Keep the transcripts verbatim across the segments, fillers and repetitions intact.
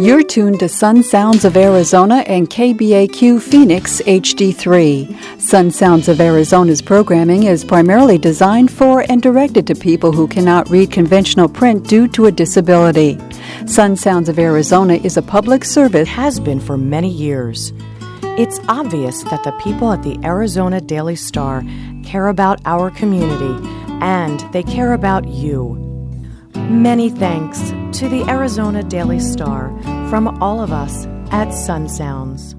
You're tuned to Sun Sounds of Arizona and K B A Q Phoenix H D three. Sun Sounds of Arizona's programming is primarily designed for and directed to people who cannot read conventional print due to a disability. Sun Sounds of Arizona is a public service. Has been for many years. It's obvious that the people at the Arizona Daily Star care about our community, and they care about you. Many thanks to the Arizona Daily Star from all of us at Sun Sounds.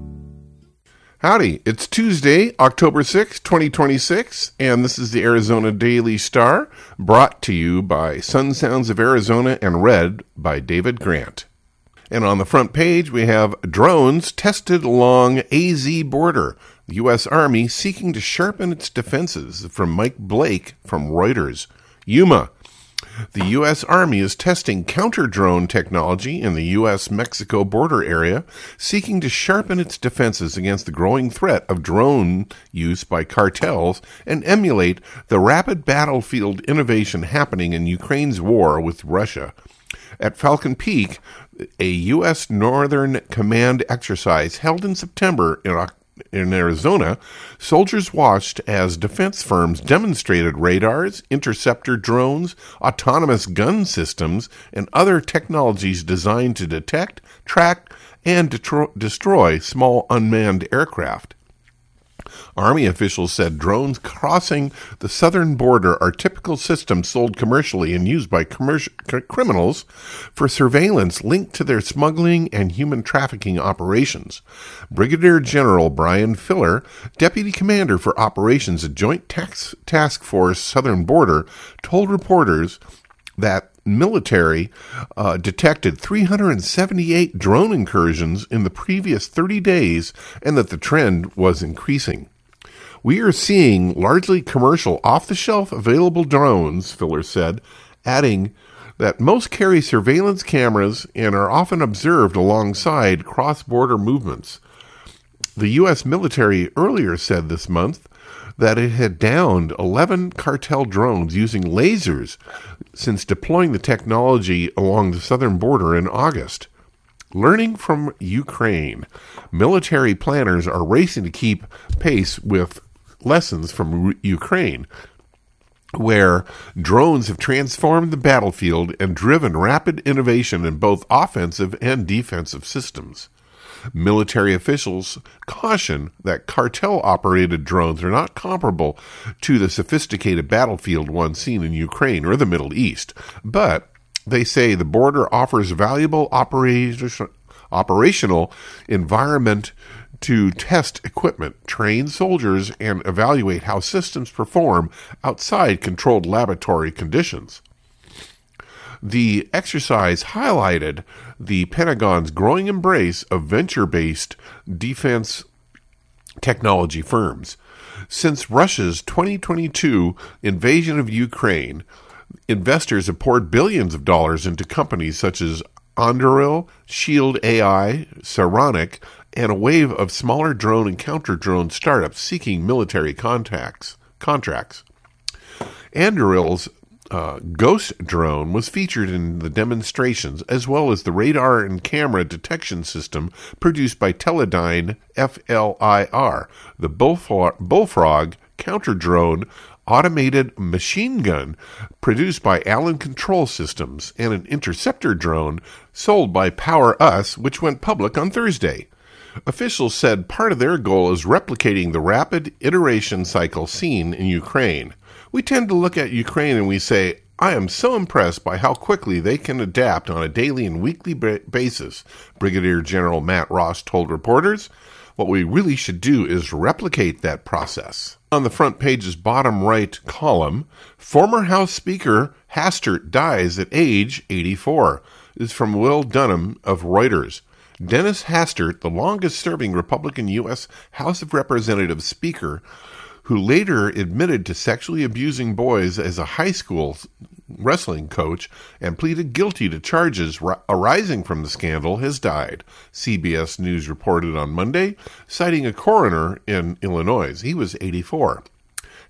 Howdy, it's Tuesday, October sixth, twenty twenty-six, and this is the Arizona Daily Star, brought to you by Sun Sounds of Arizona and read by David Grant. And on the front page, we have drones tested along A Z border. The U S Army seeking to sharpen its defenses, from Mike Blake from Reuters. Yuma. The U S Army is testing counter-drone technology in the U S Mexico border area, seeking to sharpen its defenses against the growing threat of drone use by cartels and emulate the rapid battlefield innovation happening in Ukraine's war with Russia. At Falcon Peak, a U S Northern Command exercise held in September in In Arizona, soldiers watched as defense firms demonstrated radars, interceptor drones, autonomous gun systems, and other technologies designed to detect, track, and detro- destroy small unmanned aircraft. Army officials said drones crossing the southern border are typical systems sold commercially and used by commercial c- criminals for surveillance linked to their smuggling and human trafficking operations. Brigadier General Brian Filler, Deputy Commander for Operations at Joint Tax- Task Force Southern Border, told reporters that military uh, detected three hundred seventy-eight drone incursions in the previous thirty days and that the trend was increasing. We are seeing largely commercial, off-the-shelf available drones, Filler said, adding that most carry surveillance cameras and are often observed alongside cross-border movements. The U S military earlier said this month that it had downed eleven cartel drones using lasers since deploying the technology along the southern border in August. Learning from Ukraine, military planners are racing to keep pace with lessons from R- Ukraine, where drones have transformed the battlefield and driven rapid innovation in both offensive and defensive systems. Military officials caution that cartel-operated drones are not comparable to the sophisticated battlefield ones seen in Ukraine or the Middle East, but they say the border offers valuable operation, operational environment to test equipment, train soldiers, and evaluate how systems perform outside controlled laboratory conditions. The exercise highlighted the Pentagon's growing embrace of venture-based defense technology firms. Since Russia's twenty twenty-two invasion of Ukraine, investors have poured billions of dollars into companies such as Anduril, Shield A I, Saronic, and a wave of smaller drone and counter-drone startups seeking military contacts, contracts. Anduril's Uh, Ghost drone was featured in the demonstrations, as well as the radar and camera detection system produced by Teledyne F L I R, the Bullfrog, Bullfrog counter-drone automated machine gun produced by Allen Control Systems, and an interceptor drone sold by Power Us, which went public on Thursday. Officials said part of their goal is replicating the rapid iteration cycle seen in Ukraine. We tend to look at Ukraine and we say, I am so impressed by how quickly they can adapt on a daily and weekly ba- basis, Brigadier General Matt Ross told reporters. What we really should do is replicate that process. On the front page's bottom right column, former House Speaker Hastert dies at age eighty-four. This is from Will Dunham of Reuters. Dennis Hastert, the longest-serving Republican U S House of Representatives Speaker, who later admitted to sexually abusing boys as a high school wrestling coach and pleaded guilty to charges ri- arising from the scandal, has died, C B S News reported on Monday, citing a coroner in Illinois. He was eighty-four.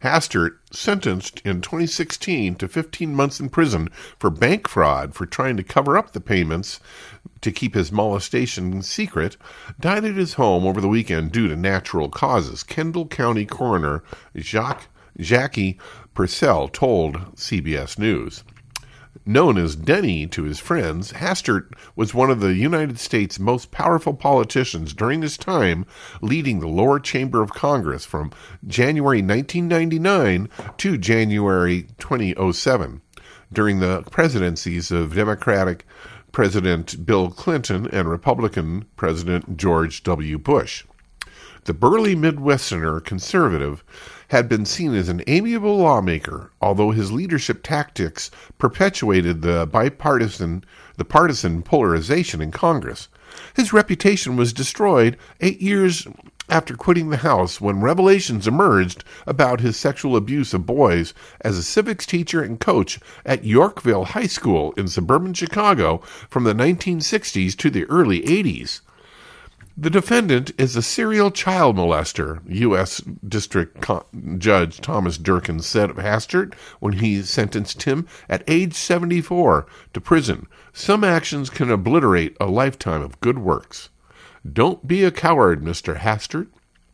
Hastert, sentenced in twenty sixteen to fifteen months in prison for bank fraud for trying to cover up the payments to keep his molestation secret, died at his home over the weekend due to natural causes. Kendall County Coroner Jacques, Jackie Purcell told C B S News. Known as Denny to his friends, Hastert was one of the United States' most powerful politicians during his time leading the lower chamber of Congress from January nineteen ninety-nine to January twenty oh seven, during the presidencies of Democratic President Bill Clinton and Republican President George W. Bush. The burly Midwesterner conservative had been seen as an amiable lawmaker, although his leadership tactics perpetuated the bipartisan, the partisan polarization in Congress. His reputation was destroyed eight years after quitting the House when revelations emerged about his sexual abuse of boys as a civics teacher and coach at Yorkville High School in suburban Chicago from the nineteen sixties to the early eighties. The defendant is a serial child molester, U S District Co- Judge Thomas Durkin said of Hastert when he sentenced him at age seventy-four to prison. Some actions can obliterate a lifetime of good works. Don't be a coward, Mister Hastert.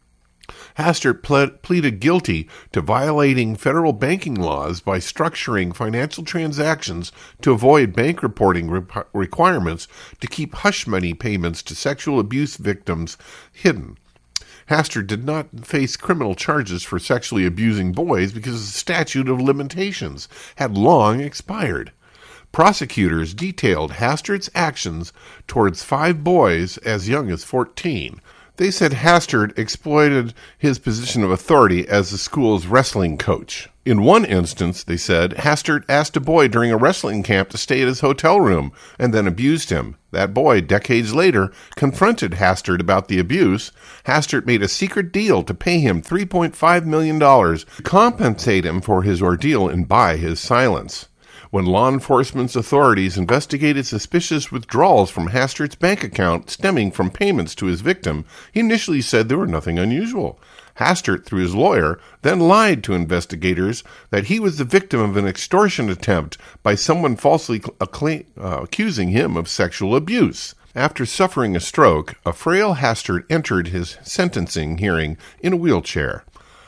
Hastert pled, pleaded guilty to violating federal banking laws by structuring financial transactions to avoid bank reporting re- requirements to keep hush money payments to sexual abuse victims hidden. Hastert did not face criminal charges for sexually abusing boys because the statute of limitations had long expired. Prosecutors detailed Hastert's actions towards five boys as young as fourteen. They said Hastert exploited his position of authority as the school's wrestling coach. In one instance, they said, Hastert asked a boy during a wrestling camp to stay at his hotel room and then abused him. That boy, decades later, confronted Hastert about the abuse. Hastert made a secret deal to pay him three point five million dollars to compensate him for his ordeal and buy his silence. When law enforcement's authorities investigated suspicious withdrawals from Hastert's bank account stemming from payments to his victim, he initially said there were nothing unusual. Hastert, through his lawyer, then lied to investigators that he was the victim of an extortion attempt by someone falsely accla- uh, accusing him of sexual abuse. After suffering a stroke, a frail Hastert entered his sentencing hearing in a wheelchair.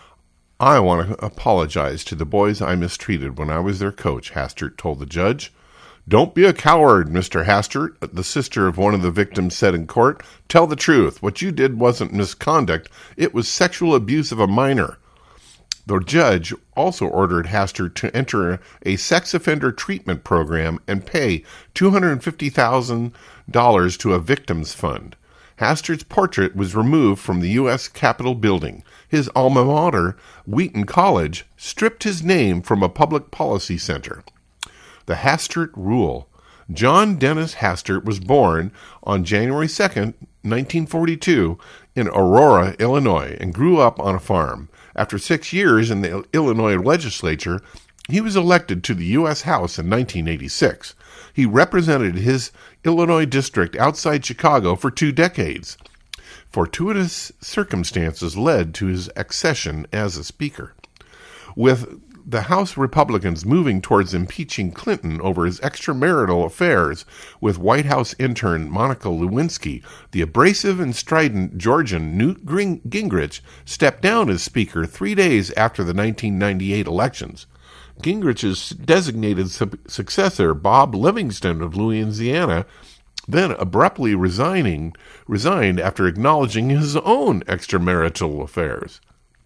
I want to apologize to the boys I mistreated when I was their coach, Hastert told the judge. Don't be a coward, Mister Hastert, the sister of one of the victims said in court. Tell the truth. What you did wasn't misconduct. It was sexual abuse of a minor. The judge also ordered Hastert to enter a sex offender treatment program and pay two hundred fifty thousand dollars to a victims fund. Hastert's portrait was removed from the U S Capitol building. His alma mater, Wheaton College, stripped his name from a public policy center. The Hastert Rule. John Dennis Hastert was born on January second, nineteen forty-two, in Aurora, Illinois, and grew up on a farm. After six years in the Illinois legislature, he was elected to the U S House in nineteen eighty-six. He represented his Illinois district outside Chicago for two decades. Fortuitous circumstances led to his accession as a speaker. With the House Republicans moving towards impeaching Clinton over his extramarital affairs with White House intern Monica Lewinsky, the abrasive and strident Georgian Newt Gingrich stepped down as speaker three days after the nineteen ninety-eight elections. Gingrich's designated su- successor, Bob Livingston of Louisiana, then abruptly resigning, resigned after acknowledging his own extramarital affairs.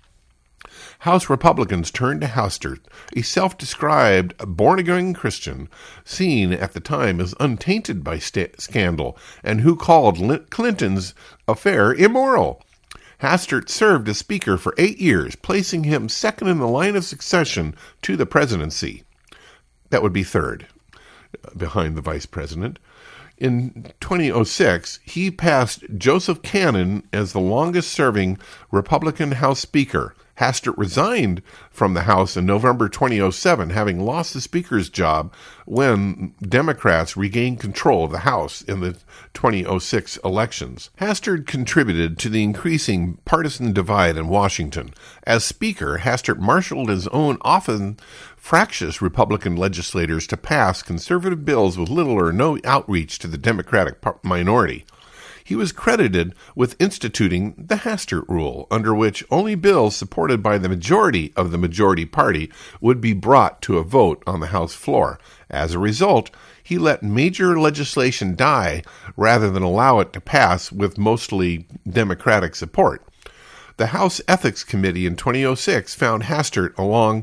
House Republicans turned to Hastert, a self-described born-again Christian, seen at the time as untainted by st- scandal, and who called L- Clinton's affair immoral. Hastert served as Speaker for eight years, placing him second in the line of succession to the presidency. That would be third, behind the Vice President. In twenty oh six, he passed Joseph Cannon as the longest-serving Republican House Speaker. Hastert resigned from the House in November twenty oh seven, having lost the Speaker's job when Democrats regained control of the House in the twenty oh six elections. Hastert contributed to the increasing partisan divide in Washington. As Speaker, Hastert marshaled his own often fractious Republican legislators to pass conservative bills with little or no outreach to the Democratic minority. He was credited with instituting the Hastert Rule, under which only bills supported by the majority of the majority party would be brought to a vote on the House floor. As a result, he let major legislation die rather than allow it to pass with mostly Democratic support. The House Ethics Committee in twenty oh six found Hastert, along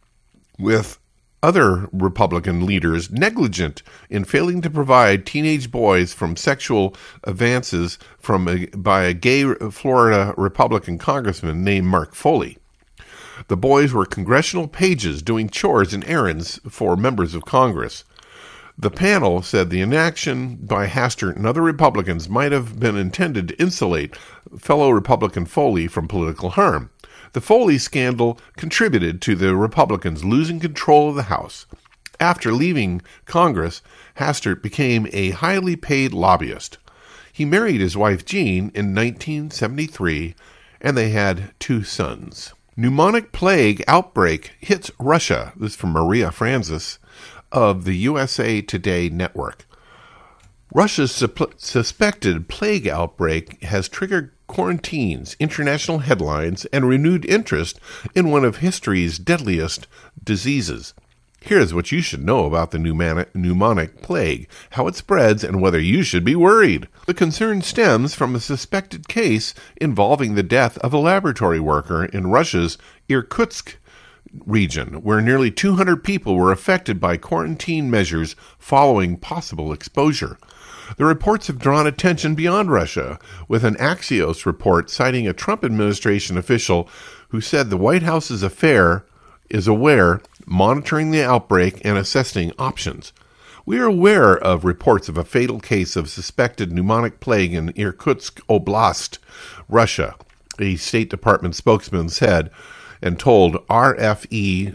with other Republican leaders, negligent in failing to provide teenage boys from sexual advances from a, by a gay Florida Republican congressman named Mark Foley. The boys were congressional pages doing chores and errands for members of Congress. The panel said the inaction by Hastert and other Republicans might have been intended to insulate fellow Republican Foley from political harm. The Foley scandal contributed to the Republicans losing control of the House. After leaving Congress, Hastert became a highly paid lobbyist. He married his wife Jean in nineteen seventy-three, and they had two sons. Pneumonic plague outbreak hits Russia. This is from Maria Francis of the U S A Today network. Russia's su- suspected plague outbreak has triggered quarantines, international headlines, and renewed interest in one of history's deadliest diseases. Here's what you should know about the pneumonic, pneumonic plague, how it spreads, and whether you should be worried. The concern stems from a suspected case involving the death of a laboratory worker in Russia's Irkutsk region, where nearly two hundred people were affected by quarantine measures following possible exposure. The reports have drawn attention beyond Russia, with an Axios report citing a Trump administration official who said the White House's affair is aware, monitoring the outbreak, and assessing options. We are aware of reports of a fatal case of suspected pneumonic plague in Irkutsk Oblast, Russia, a State Department spokesman said, and told R F E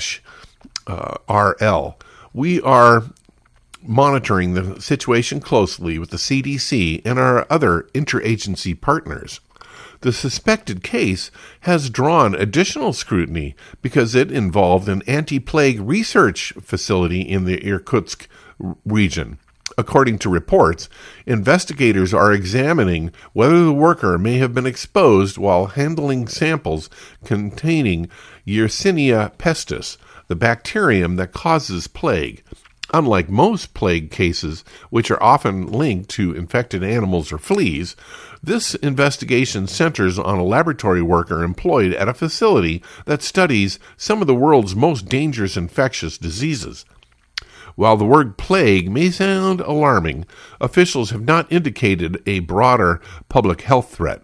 R L. We are monitoring the situation closely with the C D C and our other interagency partners. The suspected case has drawn additional scrutiny because it involved an anti-plague research facility in the Irkutsk region. According to reports, investigators are examining whether the worker may have been exposed while handling samples containing Yersinia pestis, the bacterium that causes plague. Unlike most plague cases, which are often linked to infected animals or fleas, this investigation centers on a laboratory worker employed at a facility that studies some of the world's most dangerous infectious diseases. While the word plague may sound alarming, officials have not indicated a broader public health threat.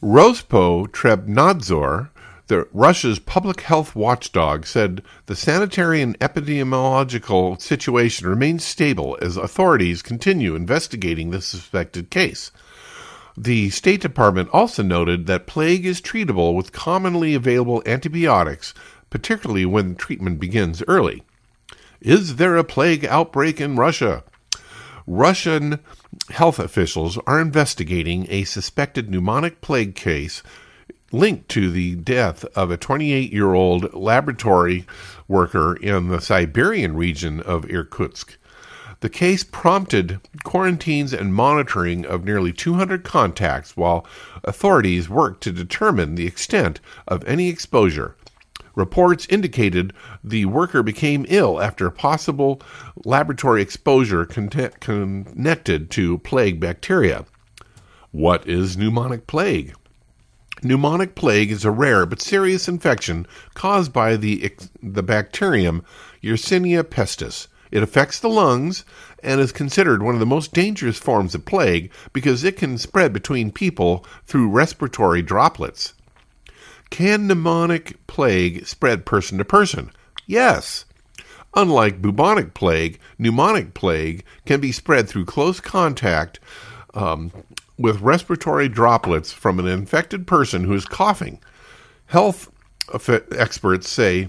Rospotrebnadzor, the Russia's public health watchdog, said the sanitary and epidemiological situation remains stable as authorities continue investigating the suspected case. The State Department also noted that plague is treatable with commonly available antibiotics, particularly when treatment begins early. Is there a plague outbreak in Russia? Russian health officials are investigating a suspected pneumonic plague case linked to the death of a twenty-eight-year-old laboratory worker in the Siberian region of Irkutsk. The case prompted quarantines and monitoring of nearly two hundred contacts while authorities worked to determine the extent of any exposure. Reports indicated the worker became ill after a possible laboratory exposure con- connected to plague bacteria. What is pneumonic plague? Pneumonic plague is a rare but serious infection caused by the, the bacterium Yersinia pestis. It affects the lungs and is considered one of the most dangerous forms of plague because it can spread between people through respiratory droplets. Can pneumonic plague spread person to person? Yes. Unlike bubonic plague, pneumonic plague can be spread through close contact um, with respiratory droplets from an infected person who is coughing. Health experts say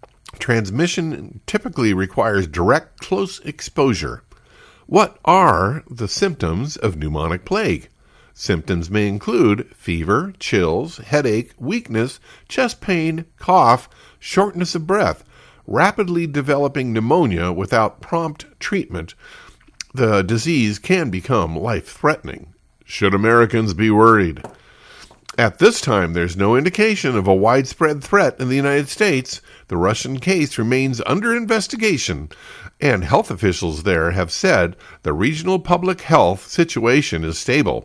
transmission typically requires direct, close exposure. What are the symptoms of pneumonic plague? Symptoms may include fever, chills, headache, weakness, chest pain, cough, shortness of breath, rapidly developing pneumonia without prompt treatment. The disease can become life-threatening. Should Americans be worried? At this time, there's no indication of a widespread threat in the United States. The Russian case remains under investigation, and health officials there have said the regional public health situation is stable.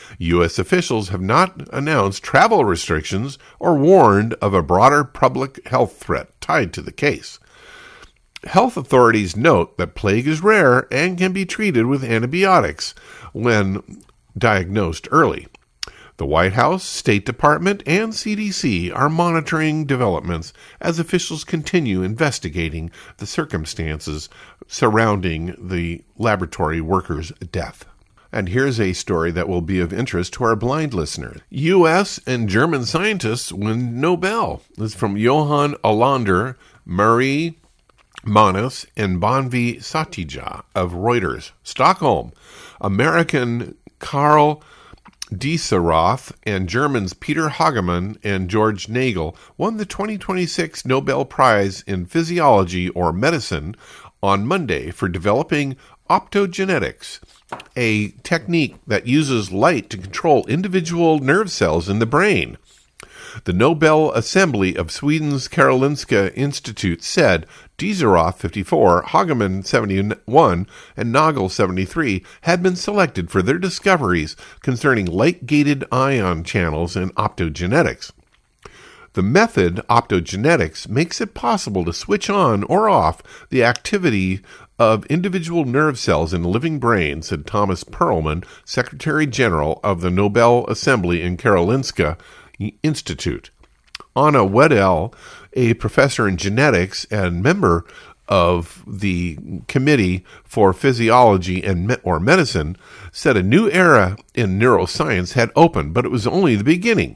U S officials have not announced travel restrictions or warned of a broader public health threat tied to the case. Health authorities note that plague is rare and can be treated with antibiotics when diagnosed early. The White House, State Department, and C D C are monitoring developments as officials continue investigating the circumstances surrounding the laboratory worker's death. And here's a story that will be of interest to our blind listeners. U S and German scientists win Nobel. This is from Johan Olander, Marie Manas, and Banvi Satija of Reuters. Stockholm. American Karl Dieseroth and Germans Peter Hagemann and George Nagel won the twenty twenty-six Nobel Prize in Physiology or Medicine on Monday for developing optogenetics, a technique that uses light to control individual nerve cells in the brain. The Nobel Assembly of Sweden's Karolinska Institute said Dieseroth, fifty-four, Hagemann, seventy-one, and Nagel, seventy-three, had been selected for their discoveries concerning light-gated ion channels and optogenetics. The method, optogenetics, makes it possible to switch on or off the activity of individual nerve cells in the living brain, said Thomas Perlman, Secretary General of the Nobel Assembly in Karolinska Institute. Anna Wedel, a professor in genetics and member of the Committee for Physiology and Me- or Medicine, said a new era in neuroscience had opened, but it was only the beginning.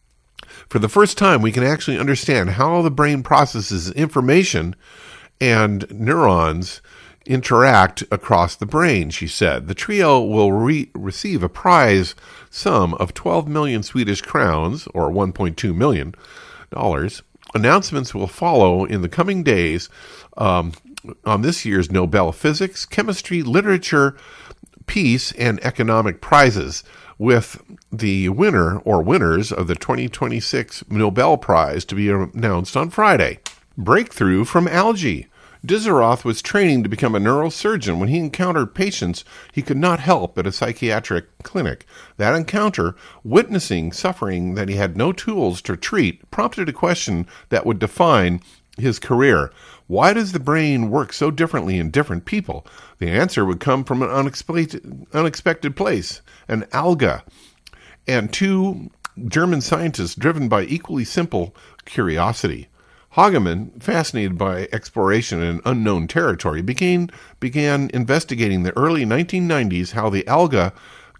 For the first time, we can actually understand how the brain processes information and neurons interact across the brain, she said. The trio will re- receive a prize sum of twelve million Swedish crowns, or one point two million dollars. Announcements will follow in the coming days um, on this year's Nobel Physics, Chemistry, Literature, Peace, and Economic prizes, with the winner or winners of the twenty twenty-six Nobel Prize to be announced on Friday. Breakthrough from algae. Dieseroth was training to become a neurosurgeon when he encountered patients he could not help at a psychiatric clinic. That encounter, witnessing suffering that he had no tools to treat, prompted a question that would define his career. Why does the brain work so differently in different people? The answer would come from an unexpected, unexpected place, an alga. And two German scientists driven by equally simple curiosity. Hagemann, fascinated by exploration in unknown territory, began, began investigating the early nineteen nineties how the alga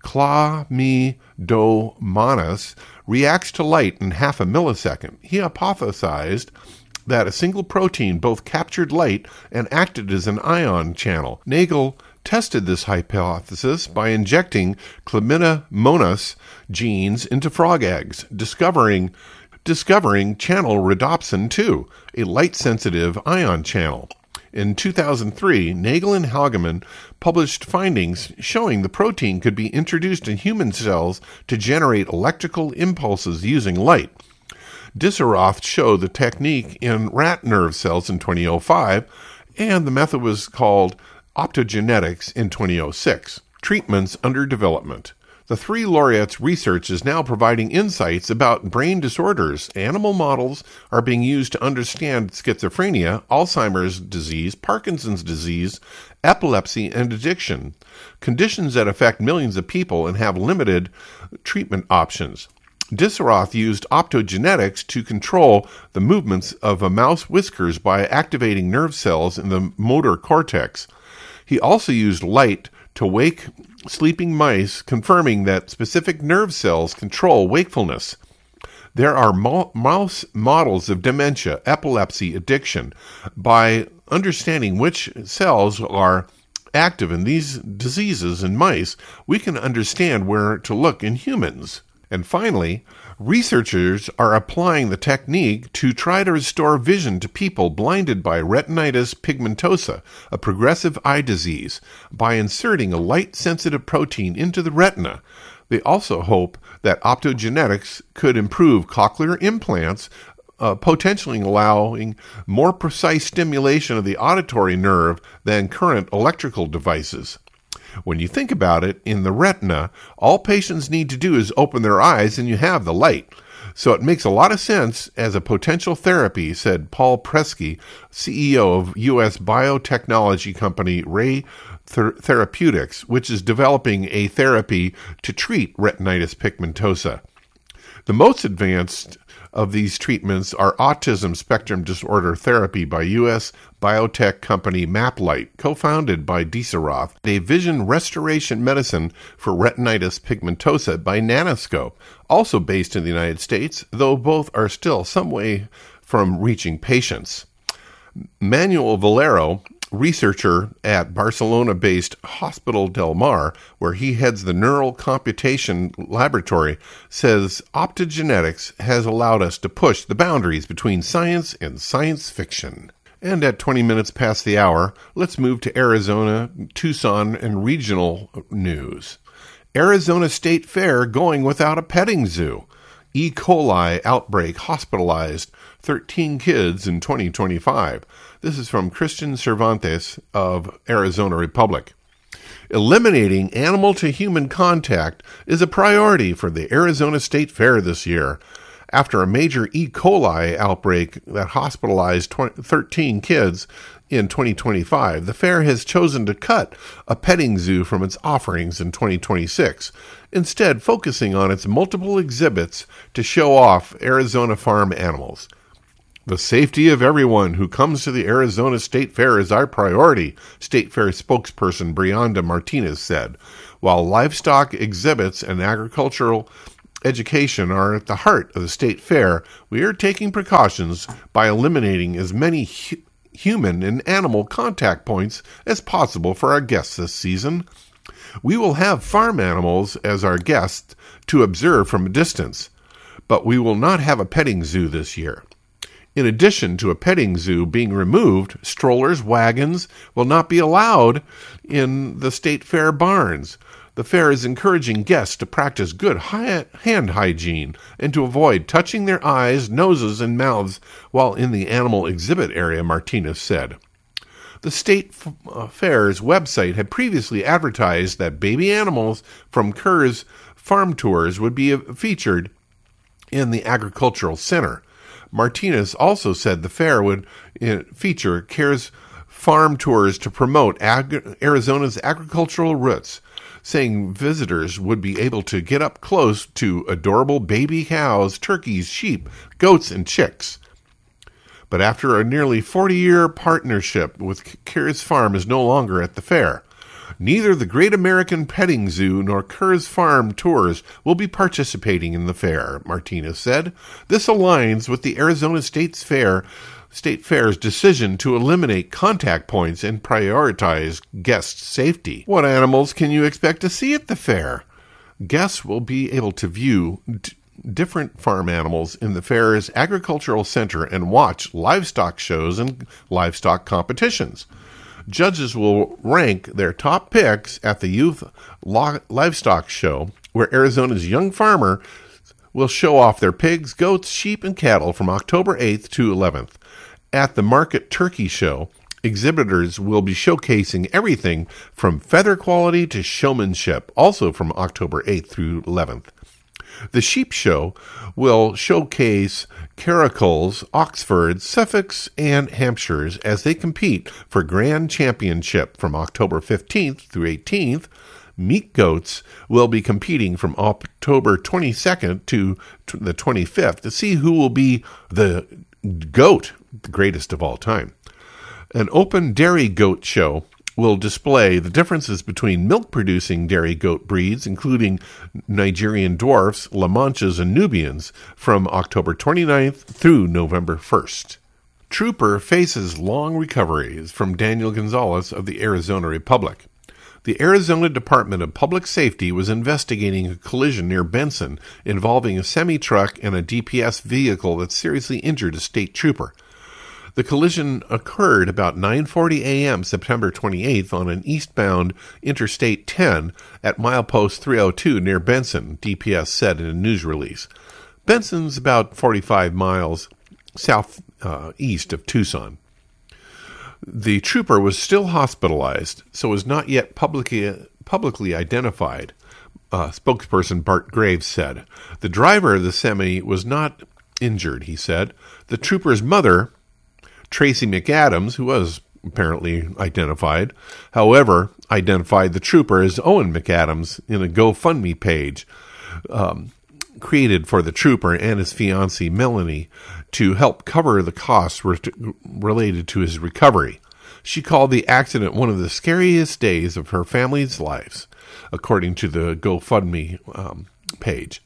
Chlamydomonas reacts to light in half a millisecond. He hypothesized that a single protein both captured light and acted as an ion channel. Nagel tested this hypothesis by injecting Chlamydomonas genes into frog eggs, discovering discovering channel rhodopsin two, a light-sensitive ion channel. In two thousand three, Nagel and Hagemann published findings showing the protein could be introduced in human cells to generate electrical impulses using light. Dieseroth showed the technique in rat nerve cells in twenty oh five, and the method was called optogenetics in twenty oh six. Treatments under development. The three laureates' research is now providing insights about brain disorders. Animal models are being used to understand schizophrenia, Alzheimer's disease, Parkinson's disease, epilepsy, and addiction, conditions that affect millions of people and have limited treatment options. Dieseroth used optogenetics to control the movements of a mouse whiskers by activating nerve cells in the motor cortex. He also used light to wake sleeping mice, confirming that specific nerve cells control wakefulness. There are mouse models of dementia, epilepsy, addiction. By understanding which cells are active in these diseases in mice, we can understand where to look in humans. And finally, researchers are applying the technique to try to restore vision to people blinded by retinitis pigmentosa, a progressive eye disease, by inserting a light-sensitive protein into the retina. They also hope that optogenetics could improve cochlear implants, uh, potentially allowing more precise stimulation of the auditory nerve than current electrical devices. When you think about it, in the retina, all patients need to do is open their eyes and you have the light. So it makes a lot of sense as a potential therapy, said Paul Presky, C E O of U S biotechnology company Ray Ther- Therapeutics, which is developing a therapy to treat retinitis pigmentosa. The most advanced of these treatments are autism spectrum disorder therapy by U S biotech company MapLight, co-founded by Disa Roth, a vision restoration medicine for retinitis pigmentosa by Nanoscope, also based in the United States, though both are still some way from reaching patients. Manuel Valero, researcher at Barcelona-based Hospital del Mar, where he heads the Neural Computation Laboratory, says optogenetics has allowed us to push the boundaries between science and science fiction. And at twenty minutes past the hour, let's move to Arizona, Tucson, and regional news. Arizona State Fair going without a petting zoo. E. coli outbreak hospitalized thirteen kids in twenty twenty-five. This is from Christian Cervantes of Arizona Republic. Eliminating animal-to-human contact is a priority for the Arizona State Fair this year. After a major E. coli outbreak that hospitalized thirteen kids in twenty twenty-five, the fair has chosen to cut a petting zoo from its offerings in twenty twenty-six, instead focusing on its multiple exhibits to show off Arizona farm animals. The safety of everyone who comes to the Arizona State Fair is our priority, State Fair spokesperson Brianda Martinez said. While livestock exhibits and agricultural education are at the heart of the State Fair, we are taking precautions by eliminating as many hu- human and animal contact points as possible for our guests this season. We will have farm animals as our guests to observe from a distance, but we will not have a petting zoo this year. In addition to a petting zoo being removed, strollers, wagons will not be allowed in the State Fair barns. The fair is encouraging guests to practice good hand hygiene and to avoid touching their eyes, noses, and mouths while in the animal exhibit area, Martinez said. The State Fair's website had previously advertised that baby animals from Kerr's farm tours would be featured in the agricultural center. Martinez also said the fair would uh, feature Kerr's farm tours to promote ag- Arizona's agricultural roots, saying visitors would be able to get up close to adorable baby cows, turkeys, sheep, goats, and chicks. But after a nearly forty-year partnership with Kerr's Farm is no longer at the fair, neither the Great American Petting Zoo nor Kerr's Farm Tours will be participating in the fair, Martinez said. This aligns with the Arizona State's Fair, State Fair's decision to eliminate contact points and prioritize guest safety. What animals can you expect to see at the fair? Guests will be able to view d- different farm animals in the fair's agricultural center and watch livestock shows and livestock competitions. Judges will rank their top picks at the Youth Livestock Show, where Arizona's young farmer will show off their pigs, goats, sheep, and cattle from October eighth to eleventh. At the Market Turkey Show, exhibitors will be showcasing everything from feather quality to showmanship, also from October eighth through eleventh. The Sheep Show will showcase Caracals, Oxfords, Suffolks, and Hampshires as they compete for Grand Championship from October fifteenth through eighteenth. Meat goats will be competing from October twenty-second to the twenty-fifth to see who will be the goat, the greatest of all time. An open dairy goat show will display the differences between milk-producing dairy goat breeds, including Nigerian dwarfs, La Manchas, and Nubians, from October twenty-ninth through November first. Trooper faces long recoveries from Daniel Gonzalez of the Arizona Republic. The Arizona Department of Public Safety was investigating a collision near Benson involving a semi-truck and a D P S vehicle that seriously injured a state trooper. The collision occurred about nine forty a.m. September twenty-eighth on an eastbound Interstate ten at milepost three oh two near Benson, D P S said in a news release. Benson's about forty-five miles south uh, east of Tucson. The trooper was still hospitalized, so was not yet publicly, publicly identified, uh, spokesperson Bart Graves said. The driver of the semi was not injured, he said. The trooper's mother, Tracy McAdams, who was apparently identified, however, identified the trooper as Owen McAdams in a GoFundMe page um, created for the trooper and his fiancée Melanie to help cover the costs re- related to his recovery. She called the accident one of the scariest days of her family's lives, according to the GoFundMe um, page.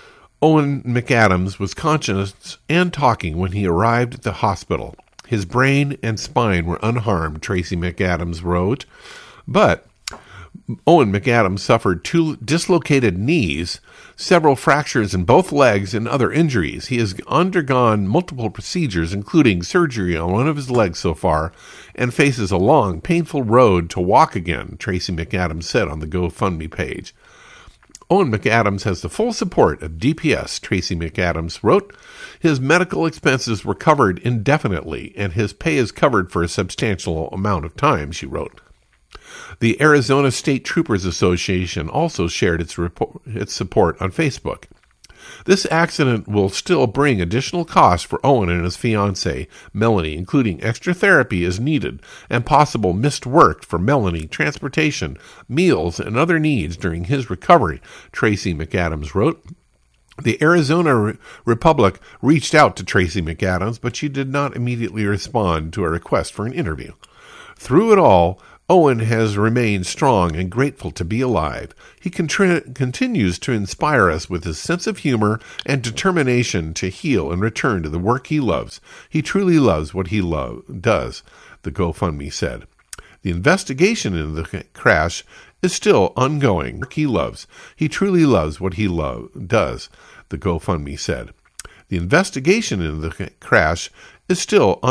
Owen McAdams was conscious and talking when he arrived at the hospital. His brain and spine were unharmed, Tracy McAdams wrote, but Owen McAdams suffered two dislocated knees, several fractures in both legs, and other injuries. He has undergone multiple procedures, including surgery on one of his legs so far, and faces a long, painful road to walk again, Tracy McAdams said on the GoFundMe page. Owen McAdams has the full support of D P S, Tracy McAdams wrote. His medical expenses were covered indefinitely, and his pay is covered for a substantial amount of time, she wrote. The Arizona State Troopers Association also shared its, report, its support on Facebook. This accident will still bring additional costs for Owen and his fiancée, Melanie, including extra therapy as needed and possible missed work for Melanie, transportation, meals, and other needs during his recovery, Tracy McAdams wrote. The Arizona Re- Republic reached out to Tracy McAdams, but she did not immediately respond to a request for an interview. Through it all, Owen has remained strong and grateful to be alive. He contri- continues to inspire us with his sense of humor and determination to heal and return to the work he loves. He truly loves what he lo- does, the GoFundMe said. The investigation into the crash is still ongoing. He loves. He truly loves what he lo- does, the GoFundMe said. The investigation into the crash is still ongoing.